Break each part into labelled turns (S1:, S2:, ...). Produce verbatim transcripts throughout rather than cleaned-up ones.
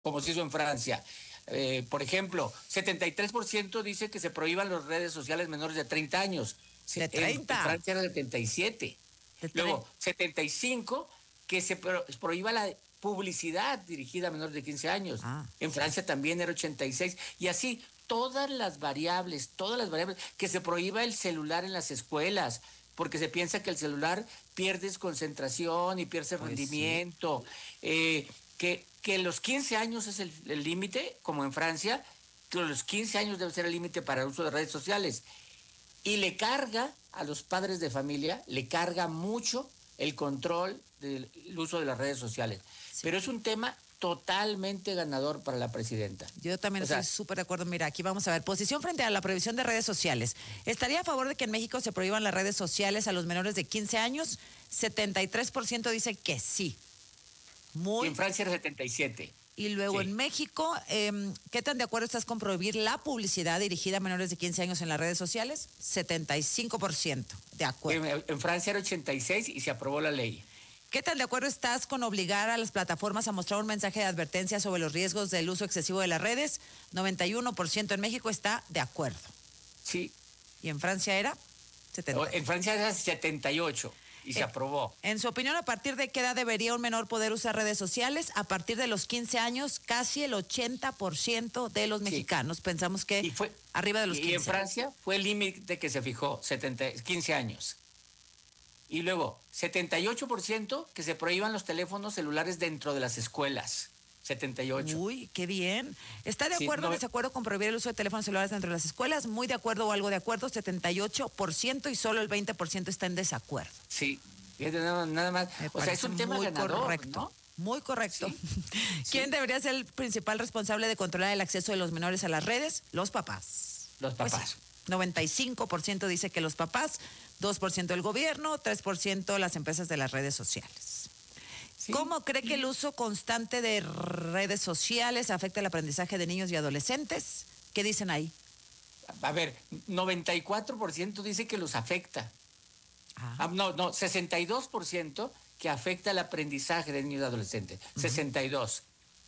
S1: como se hizo en Francia. Eh, por ejemplo, setenta y tres por ciento dice que se prohíban las redes sociales menores de treinta años.
S2: De
S1: En, en
S2: treinta.
S1: Francia era setenta y siete.
S2: De
S1: Luego, setenta y cinco que se pro, prohíba la publicidad dirigida a menores de quince años.
S2: Ah.
S1: En Francia también era ochenta y seis. Y así, todas las variables, todas las variables, que se prohíba el celular en las escuelas, porque se piensa que el celular pierdes concentración y pierdes
S2: Pues
S1: rendimiento. Sí. Eh, que, que los quince años es el límite, como en Francia, que los quince años debe ser el límite para el uso de redes sociales. Y le carga a los padres de familia, le carga mucho el control del uso de las redes sociales. Sí. Pero es un tema totalmente ganador para la presidenta.
S2: Yo también o estoy súper de acuerdo. Mira, aquí vamos a ver. Posición frente a la prohibición de redes sociales. ¿Estaría a favor de que en México se prohíban las redes sociales a los menores de quince años? setenta y tres por ciento dice que sí. Muy...
S1: Y en Francia era setenta y siete.
S2: Y luego sí. En México, eh, ¿qué tan de acuerdo estás con prohibir la publicidad dirigida a menores de quince años en las redes sociales? setenta y cinco por ciento de acuerdo.
S1: En, en Francia era ochenta y seis y se aprobó la ley.
S2: ¿Qué tan de acuerdo estás con obligar a las plataformas a mostrar un mensaje de advertencia sobre los riesgos del uso excesivo de las redes? noventa y uno por ciento en México está de acuerdo.
S1: Sí.
S2: ¿Y en Francia era?
S1: setenta. En Francia era setenta y ocho. Y se
S2: eh,
S1: aprobó.
S2: En su opinión, ¿a partir de qué edad debería un menor poder usar redes sociales? A partir de los quince años, casi el ochenta por ciento de los mexicanos. Sí. Pensamos que
S1: y fue,
S2: arriba de los
S1: y
S2: quince.
S1: Y en Francia fue el límite que se fijó, setenta, quince años. Y luego, setenta y ocho por ciento que se prohíban los teléfonos celulares dentro de las escuelas. setenta y ocho.
S2: Uy, qué bien. ¿Está de acuerdo sí, no, o desacuerdo con prohibir el uso de teléfonos celulares dentro de las escuelas? Muy de acuerdo o algo de acuerdo, setenta y ocho por ciento y solo el veinte por ciento está en desacuerdo.
S1: Sí, nada más.
S2: Me
S1: o sea, es un tema
S2: muy
S1: ganador,
S2: correcto. ¿No? Muy correcto.
S1: Sí,
S2: ¿Quién
S1: sí.
S2: debería ser el principal responsable de controlar el acceso de los menores a las redes? Los papás.
S1: Los papás.
S2: Pues, noventa y cinco por ciento dice que los papás, dos por ciento el gobierno, tres por ciento las empresas de las redes sociales. Sí. ¿Cómo cree que el uso constante de redes sociales afecta el aprendizaje de niños y adolescentes? ¿Qué dicen ahí?
S1: A ver, noventa y cuatro por ciento dice que los afecta. Ah. Ah, no, no, sesenta y dos por ciento que afecta el aprendizaje de niños y adolescentes. Uh-huh. sesenta y dos.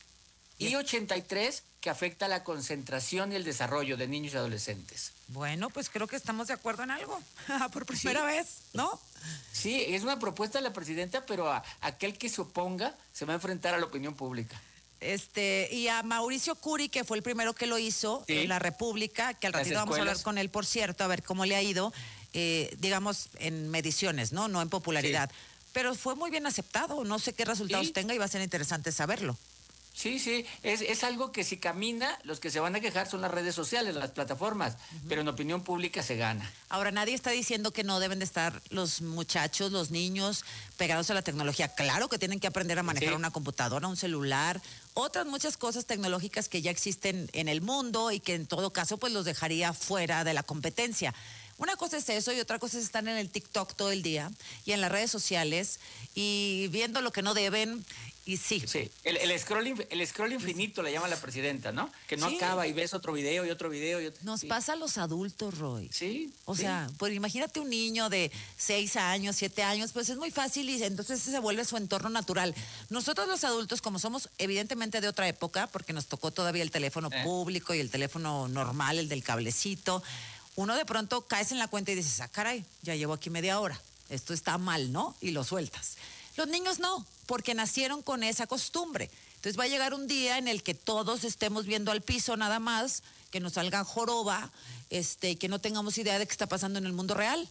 S1: Y ochenta y tres por ciento que afecta la concentración y el desarrollo de niños y adolescentes.
S2: Bueno, pues creo que estamos de acuerdo en algo. Por primera sí. vez, ¿no?
S1: Sí, es una propuesta de la presidenta, pero a, a aquel que se oponga se va a enfrentar a la opinión pública.
S2: Este, y a Mauricio Curi, que fue el primero que lo hizo sí. en la República, que al ratito vamos a hablar con él, por cierto, a ver cómo le ha ido, eh, digamos, en mediciones, ¿no? No en popularidad. Sí. Pero fue muy bien aceptado, no sé qué resultados sí. tenga y va a ser interesante saberlo.
S1: Sí, sí, es, es algo que si camina, los que se van a quejar son las redes sociales, las plataformas, uh-huh. pero en opinión pública se gana.
S2: Ahora, nadie está diciendo que no deben de estar los muchachos, los niños pegados a la tecnología. Claro que tienen que aprender a manejar sí. una computadora, un celular, otras muchas cosas tecnológicas que ya existen en el mundo y que en todo caso pues los dejaría fuera de la competencia. Una cosa es eso y otra cosa es estar en el TikTok todo el día y en las redes sociales y viendo lo que no deben. Y sí.
S1: Sí, el, el, scroll, el scroll infinito le llama la presidenta, ¿no? Que no sí. acaba y ves otro video y otro video. Y otro,
S2: Nos
S1: sí.
S2: pasa a los adultos, Roy.
S1: Sí.
S2: O
S1: sí.
S2: sea, pues imagínate un niño de seis años, siete años, pues es muy fácil y entonces se vuelve su entorno natural. Nosotros los adultos, como somos evidentemente de otra época, porque nos tocó todavía el teléfono eh. público y el teléfono normal, el del cablecito, uno de pronto caes en la cuenta y dices, ah, caray, ya llevo aquí media hora. Esto está mal, ¿no? Y lo sueltas. Los niños no, porque nacieron con esa costumbre. Entonces va a llegar un día en el que todos estemos viendo al piso nada más, que nos salgan joroba, este, que no tengamos idea de qué está pasando en el mundo real.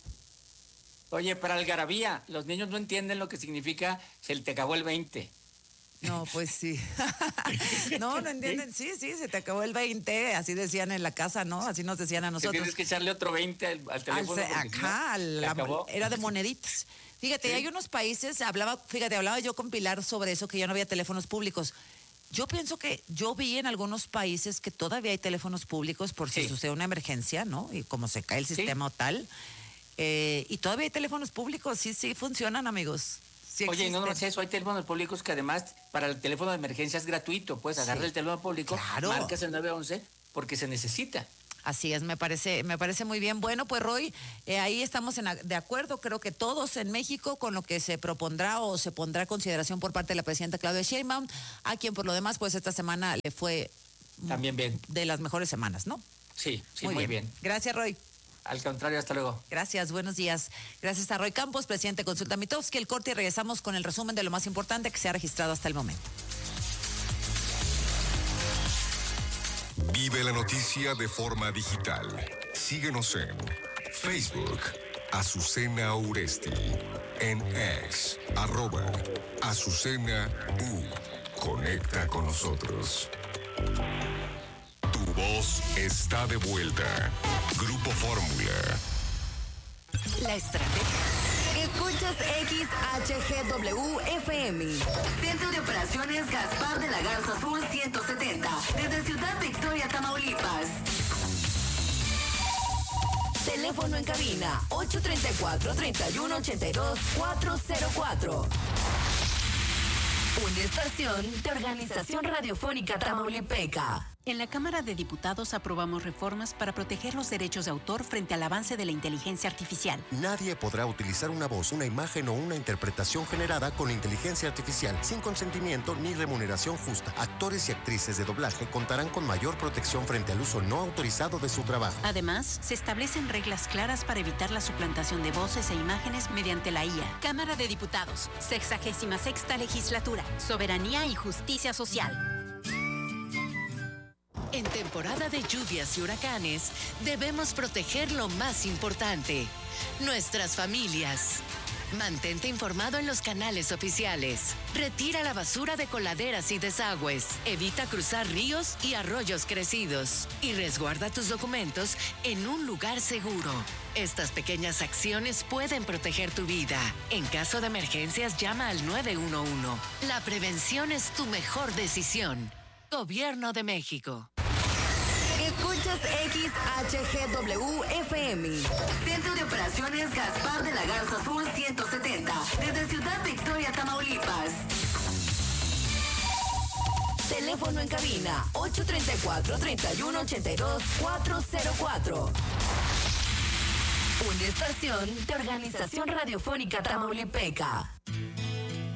S1: Oye, para algarabía, los niños no entienden lo que significa se te acabó el veinte.
S2: No, pues sí. No, no entienden. Sí, sí, se te acabó el veinte, así decían en la casa, ¿no? Así nos decían a nosotros.
S1: Tienes que echarle otro veinte al, al teléfono.
S2: Al, acá,
S1: si no,
S2: la, era de moneditas. Fíjate, sí. Hay unos países, hablaba, fíjate, hablaba yo con Pilar sobre eso, que ya no había teléfonos públicos. Yo pienso que yo vi en algunos países que todavía hay teléfonos públicos por si sí. sucede una emergencia, ¿no? Y como se cae el sistema sí. o tal. Eh, y todavía hay teléfonos públicos, sí, sí, funcionan, amigos. Sí.
S1: Oye, no, no es eso, hay teléfonos públicos que además para el teléfono de emergencia es gratuito, puedes agarrar sí. el teléfono público,
S2: claro.
S1: marcas el nueve once porque se necesita.
S2: Así es, me parece, me parece muy bien. Bueno, pues Roy, eh, ahí estamos en, de acuerdo, creo que todos en México con lo que se propondrá o se pondrá a consideración por parte de la presidenta Claudia Sheinbaum, a quien por lo demás, pues esta semana le fue
S1: también bien.
S2: De las mejores semanas, ¿no?
S1: Sí, sí, muy, muy bien. bien.
S2: Gracias, Roy.
S1: Al contrario, hasta luego.
S2: Gracias, buenos días. Gracias a Roy Campos, presidente de Consulta Mitofsky. El corte y regresamos con el resumen de lo más importante que se ha registrado hasta el momento.
S3: Vive la noticia de forma digital. Síguenos en Facebook, Azucena Uresti. En X, arroba Azucena U. Conecta con nosotros. Tu voz está de vuelta. Grupo Fórmula.
S4: La estrategia. Escuchas X H G W F M. Centro de Operaciones Gaspar de la Garza Sur ciento setenta. Desde Ciudad Victoria, Tamaulipas. Teléfono en cabina ocho tres cuatro, tres uno ocho dos, cuatro cero cuatro. Una estación de Organización Radiofónica Tamaulipeca.
S5: En la Cámara de Diputados aprobamos reformas para proteger los derechos de autor frente al avance de la inteligencia artificial.
S6: Nadie podrá utilizar una voz, una imagen o una interpretación generada con inteligencia artificial sin consentimiento ni remuneración justa. Actores y actrices de doblaje contarán con mayor protección frente al uso no autorizado de su trabajo.
S5: Además, se establecen reglas claras para evitar la suplantación de voces e imágenes mediante la I A. Cámara de Diputados, sexagésima sexta legislatura, soberanía y justicia social.
S7: En temporada de lluvias y huracanes, debemos proteger lo más importante, nuestras familias. Mantente informado en los canales oficiales. Retira la basura de coladeras y desagües. Evita cruzar ríos y arroyos crecidos. Y resguarda tus documentos en un lugar seguro. Estas pequeñas acciones pueden proteger tu vida. En caso de emergencias, llama al nueve uno uno. La prevención es tu mejor decisión. Gobierno de México.
S4: Escuchas X H G W F M. Centro de Operaciones Gaspar de la Garza Sur ciento setenta. Desde Ciudad Victoria, Tamaulipas. Teléfono en cabina ocho tres cuatro, tres uno ocho dos, cuatro cero cuatro. Una estación de Organización Radiofónica Tamaulipeca.